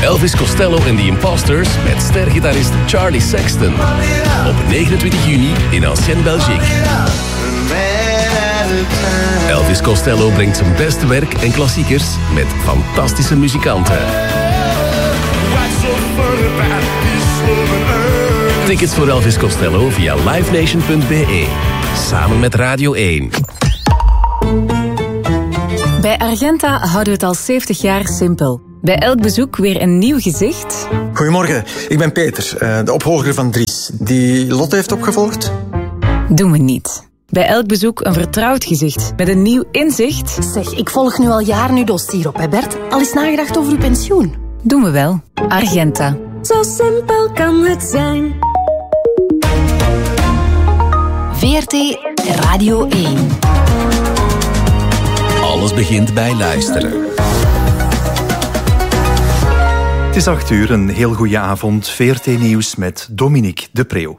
Elvis Costello en The Imposters met stergitarist Charlie Sexton. Op 29 juni in Ancienne, Belgique. Elvis Costello brengt zijn beste werk en klassiekers met fantastische muzikanten. Tickets voor Elvis Costello via livenation.be. Samen met Radio 1. Bij Argenta houden we het al 70 jaar simpel. Bij elk bezoek weer een nieuw gezicht. Goedemorgen, ik ben Peter, de opvolger van Dries. Die Lotte heeft opgevolgd? Doen we niet. Bij elk bezoek een vertrouwd gezicht met een nieuw inzicht. Zeg, ik volg nu al jaren uw dossier op, hè Bert? Al eens nagedacht over uw pensioen? Doen we wel. Argenta. Zo simpel kan het zijn. VRT Radio 1. Alles begint bij luisteren. Het is 8 uur, een heel goede avond. VRT Nieuws met Dominique de Preeuw.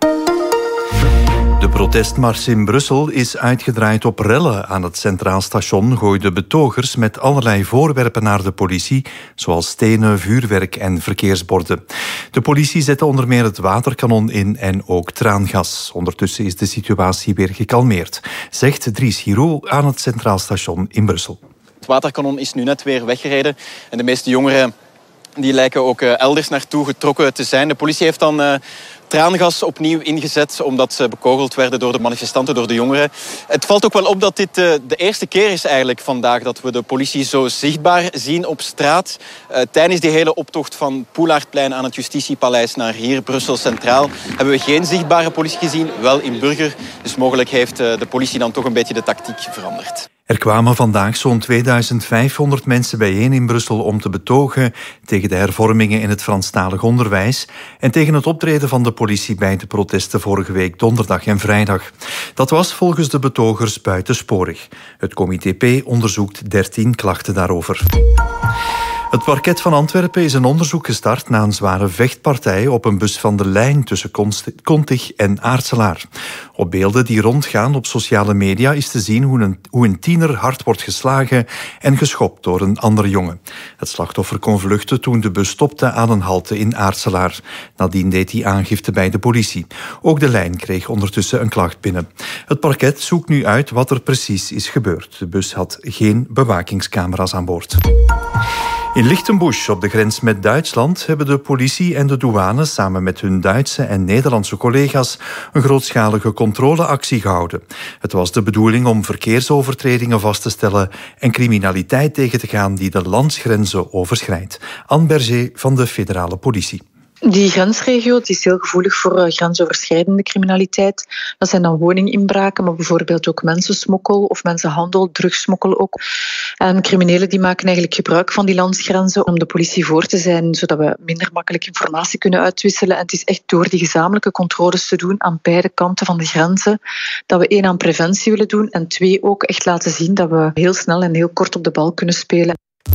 De protestmars in Brussel is uitgedraaid op rellen. Aan het Centraal Station gooiden betogers met allerlei voorwerpen naar de politie, zoals stenen, vuurwerk en verkeersborden. De politie zette onder meer het waterkanon in en ook traangas. Ondertussen is de situatie weer gekalmeerd, zegt Dries Hiro aan het Centraal Station in Brussel. Het waterkanon is nu net weer weggereden en de meeste jongeren die lijken ook elders naartoe getrokken te zijn. De politie heeft dan traangas opnieuw ingezet omdat ze bekogeld werden door de manifestanten, door de jongeren. Het valt ook wel op dat dit de eerste keer is eigenlijk vandaag dat we de politie zo zichtbaar zien op straat. Tijdens die hele optocht van Poelaardplein aan het Justitiepaleis naar hier Brussel Centraal hebben we geen zichtbare politie gezien, wel in Burger. Dus mogelijk heeft de politie dan toch een beetje de tactiek veranderd. Er kwamen vandaag zo'n 2500 mensen bijeen in Brussel om te betogen tegen de hervormingen in het Franstalig onderwijs en tegen het optreden van de politie bij de protesten vorige week donderdag en vrijdag. Dat was volgens de betogers buitensporig. Het Comité P onderzoekt 13 klachten daarover. Het parket van Antwerpen is een onderzoek gestart na een zware vechtpartij op een bus van de lijn tussen Kontig en Aartselaar. Op beelden die rondgaan op sociale media is te zien hoe een tiener hard wordt geslagen en geschopt door een andere jongen. Het slachtoffer kon vluchten toen de bus stopte aan een halte in Aartselaar. Nadien deed hij aangifte bij de politie. Ook de lijn kreeg ondertussen een klacht binnen. Het parket zoekt nu uit wat er precies is gebeurd. De bus had geen bewakingscamera's aan boord. In Lichtenbusch, op de grens met Duitsland, hebben de politie en de douane samen met hun Duitse en Nederlandse collega's een grootschalige controleactie gehouden. Het was de bedoeling om verkeersovertredingen vast te stellen en criminaliteit tegen te gaan die de landsgrenzen overschrijdt. Anne Berger van de federale politie. Die grensregio is heel gevoelig voor grensoverschrijdende criminaliteit. Dat zijn dan woninginbraken, maar bijvoorbeeld ook mensensmokkel of mensenhandel, drugssmokkel ook. En criminelen die maken eigenlijk gebruik van die landsgrenzen om de politie voor te zijn, zodat we minder makkelijk informatie kunnen uitwisselen. En het is echt door die gezamenlijke controles te doen aan beide kanten van de grenzen, dat we 1 aan preventie willen doen en 2 ook echt laten zien dat we heel snel en heel kort op de bal kunnen spelen.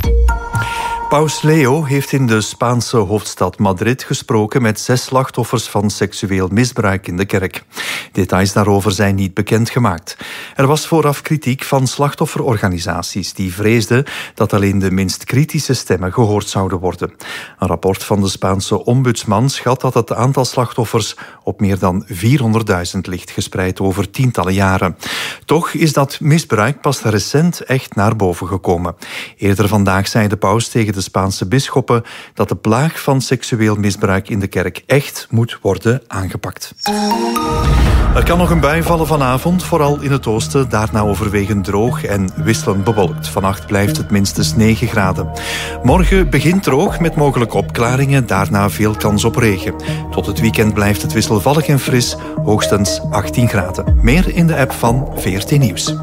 Paus Leo heeft in de Spaanse hoofdstad Madrid gesproken met 6 slachtoffers van seksueel misbruik in de kerk. Details daarover zijn niet bekendgemaakt. Er was vooraf kritiek van slachtofferorganisaties die vreesden dat alleen de minst kritische stemmen gehoord zouden worden. Een rapport van de Spaanse ombudsman schat dat het aantal slachtoffers op meer dan 400.000 ligt, gespreid over tientallen jaren. Toch is dat misbruik pas recent echt naar boven gekomen. Eerder vandaag zei de paus tegen de Spaanse bisschoppen dat de plaag van seksueel misbruik in de kerk echt moet worden aangepakt. Er kan nog een bui vallen vanavond, vooral in het oosten, daarna overwegend droog en wisselend bewolkt. Vannacht blijft het minstens 9 graden. Morgen begint droog met mogelijke opklaringen, daarna veel kans op regen. Tot het weekend blijft het wisselvallig en fris, hoogstens 18 graden. Meer in de app van VRT Nieuws.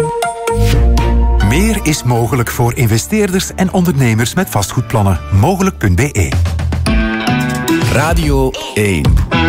Meer is mogelijk voor investeerders en ondernemers met vastgoedplannen. Mogelijk.be. Radio 1.